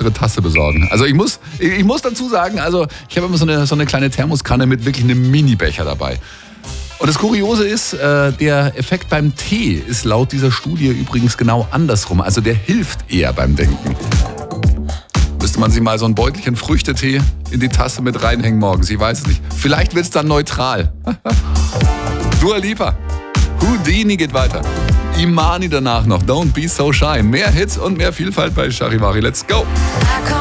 größere Tasse besorgen. Also ich muss dazu sagen, also ich habe immer so eine kleine Thermoskanne mit wirklich einem Mini-Becher dabei. Und das Kuriose ist, der Effekt beim Tee ist laut dieser Studie übrigens genau andersrum. Also der hilft eher beim Denken. Müsste man sich mal so ein Beutelchen Früchtetee in die Tasse mit reinhängen morgens. Ich weiß es nicht. Vielleicht wird es dann neutral. Dua Lipa. Houdini geht weiter. Imani danach noch. Don't be so shy. Mehr Hits und mehr Vielfalt bei Charivari. Let's go.